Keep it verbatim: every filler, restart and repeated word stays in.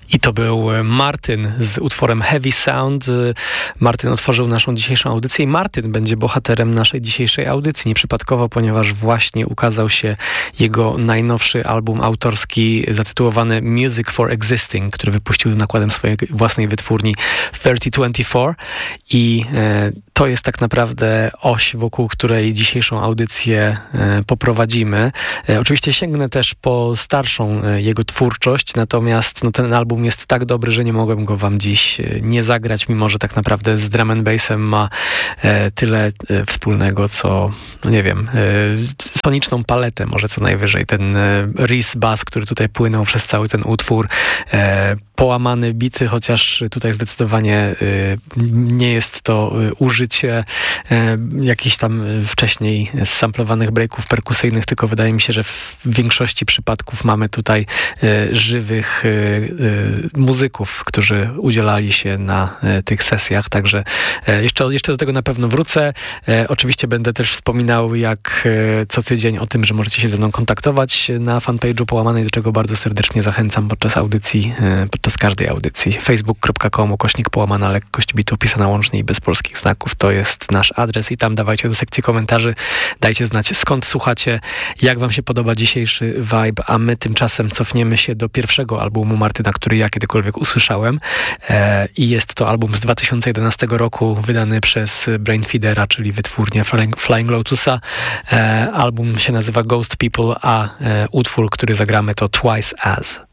I to był Martyn z utworem Heavy Sound. Martyn otworzył naszą dzisiejszą audycję i Martyn będzie bohaterem naszej dzisiejszej audycji. Nieprzypadkowo, ponieważ właśnie ukazał się jego najnowszy album autorski zatytułowany Music for Existing, który wypuścił nakładem swojej własnej wytwórni trzysta dwadzieścia cztery i e, to jest tak naprawdę oś, wokół której dzisiejszą audycję e, poprowadzimy. E, oczywiście sięgnę też po starszą e, jego twórczość, natomiast no, ten album jest tak dobry, że nie mogłem go wam dziś e, nie zagrać, mimo że tak naprawdę z drum and bassem ma e, tyle e, wspólnego, co, no nie wiem, e, soniczną paletę może co najwyżej. Ten e, Reese bass, który tutaj płynął przez cały ten utwór, e, połamane bity, chociaż tutaj zdecydowanie y, nie jest to y, użycie y, jakichś tam wcześniej samplowanych breaków perkusyjnych, tylko wydaje mi się, że w większości przypadków mamy tutaj y, żywych y, y, muzyków, którzy udzielali się na y, tych sesjach, także y, jeszcze, jeszcze do tego na pewno wrócę. Y, oczywiście będę też wspominał jak y, co tydzień o tym, że możecie się ze mną kontaktować na fanpage'u Połamanej, do czego bardzo serdecznie zachęcam podczas audycji, y, podczas z każdej audycji. facebook kropka com ukośnik połamana lekkość bitu pisana łącznie i bez polskich znaków. To jest nasz adres i tam dawajcie do sekcji komentarzy. Dajcie znać, skąd słuchacie, jak wam się podoba dzisiejszy vibe, a my tymczasem cofniemy się do pierwszego albumu Martyna, który ja kiedykolwiek usłyszałem. E, I jest to album z dwa tysiące jedenastego roku, wydany przez Brainfeedera, czyli wytwórnię Flying, Flying Lotusa. E, album się nazywa Ghost People, a e, utwór, który zagramy, to Twice As.